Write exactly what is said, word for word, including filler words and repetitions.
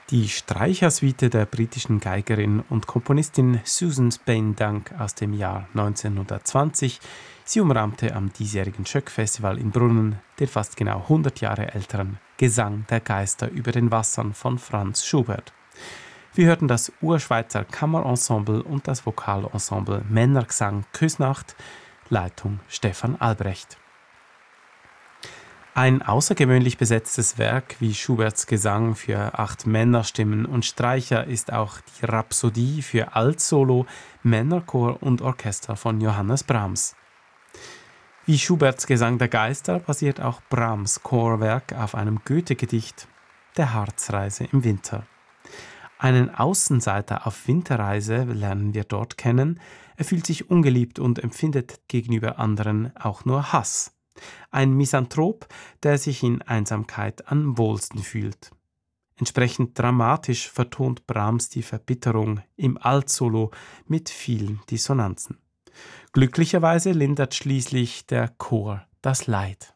Die Streichersuite der britischen Geigerin und Komponistin Susan Spain-Dunk aus dem Jahr neunzehnhundertzwanzig. Sie umrahmte am diesjährigen Schöck-Festival in Brunnen den fast genau hundert Jahre älteren Gesang der Geister über den Wassern von Franz Schubert. Wir hörten das Urschweizer Kammerensemble und das Vokalensemble Männergesang Küsnacht, Leitung Stefan Albrecht. Ein außergewöhnlich besetztes Werk wie Schuberts Gesang für acht Männerstimmen und Streicher ist auch die Rhapsodie für Altsolo, Männerchor und Orchester von Johannes Brahms. Wie Schuberts Gesang der Geister basiert auch Brahms' Chorwerk auf einem Goethe-Gedicht, der Harzreise im Winter. Einen Außenseiter auf Winterreise lernen wir dort kennen. Er fühlt sich ungeliebt und empfindet gegenüber anderen auch nur Hass. Ein Misanthrop, der sich in Einsamkeit am wohlsten fühlt. Entsprechend dramatisch vertont Brahms die Verbitterung im Altsolo mit vielen Dissonanzen. Glücklicherweise lindert schließlich der Chor das Leid.